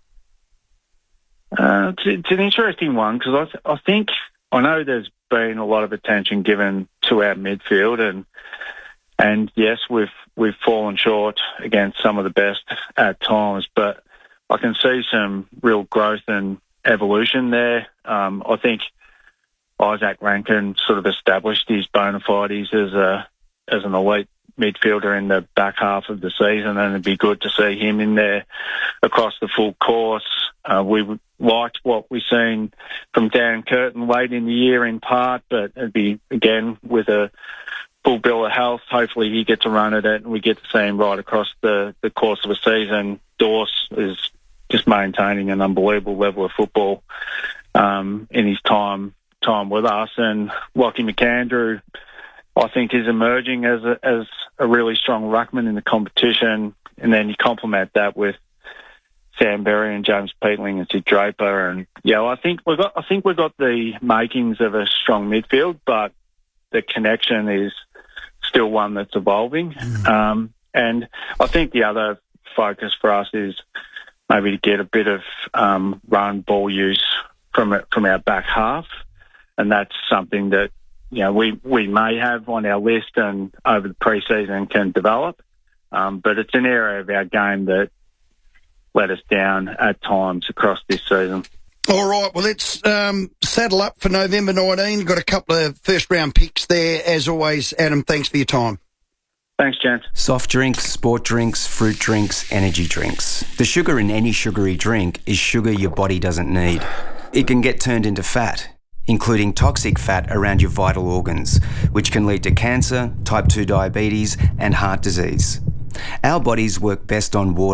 It's an interesting one because I know there's been a lot of attention given to our midfield, and yes, we've fallen short against some of the best at times, but I can see some real growth and evolution there. I think Isaac Rankin sort of established his bona fides as an elite midfielder in the back half of the season, and it'd be good to see him in there across the full course. We liked what we've seen from Dan Curtin late in the year in part, but it'd be, again, with a full bill of health, hopefully he gets a run at it and we get to see him right across the course of a season. Dorse is just maintaining an unbelievable level of football in his time with us, and Lockie McAndrew, I think, is emerging as a really strong ruckman in the competition, and then you complement that with Sam Berry and James Peatling and Sid Draper, and yeah, I think we've got the makings of a strong midfield, but the connection is still one that's evolving. And I think the other focus for us is maybe to get a bit of run ball use from our back half, and that's something that we may have on our list and over the pre-season can develop, but it's an area of our game that let us down at times across this season. All right, well, let's saddle up for November 19. Got a couple of first-round picks there. As always, Adam, thanks for your time. Thanks, gents. Soft drinks, sport drinks, fruit drinks, energy drinks. The sugar in any sugary drink is sugar your body doesn't need. It can get turned into fat, including toxic fat around your vital organs, which can lead to cancer, type 2 diabetes, and heart disease. Our bodies work best on water.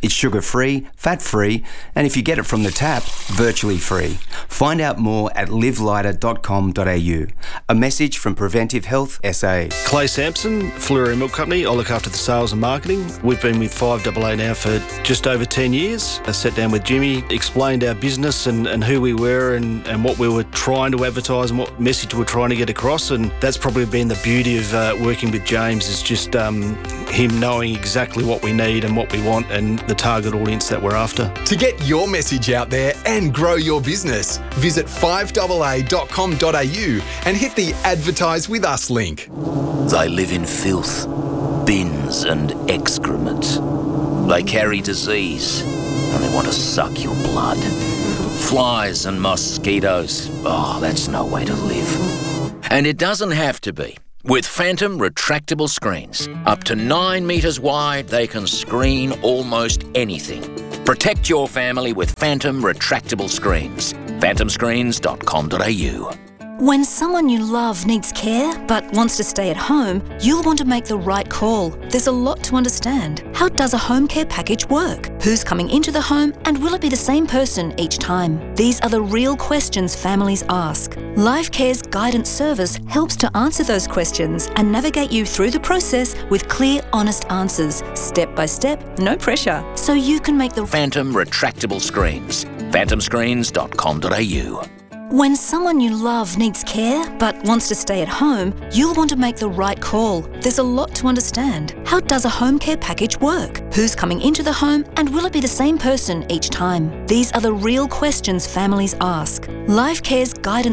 It's sugar-free, fat-free, and if you get it from the tap, virtually free. Find out more at livelighter.com.au. A message from Preventive Health SA. Clay Sampson, Fleury Milk Company. I look after the sales and marketing. We've been with 5AA now for just over 10 years. I sat down with Jimmy, explained our business and who we were and what we were trying to advertise and what message we're trying to get across. And that's probably been the beauty of working with James, is just him knowing exactly what we need and what we want and the target audience that we're after. To get your message out there and grow your business, visit 5AA.com.au and hit the Advertise With Us link. They live in filth, bins and excrement. They carry disease and they want to suck your blood. Flies and mosquitoes. Oh, that's no way to live. And it doesn't have to be. With Phantom retractable screens, up to 9 metres wide, they can screen almost anything. Protect your family with Phantom retractable screens. phantomscreens.com.au. When someone you love needs care but wants to stay at home, you'll want to make the right call. There's a lot to understand. How does a home care package work? Who's coming into the home, and will it be the same person each time? These are the real questions families ask. LifeCare's guidance service helps to answer those questions and navigate you through the process with clear, honest answers, step by step, no pressure, so you can make the Phantom retractable screens. phantomscreens.com.au. When someone you love needs care but wants to stay at home, you'll want to make the right call. There's a lot to understand. How does a home care package work? Who's coming into the home, and will it be the same person each time? These are the real questions families ask. LifeCare's guidance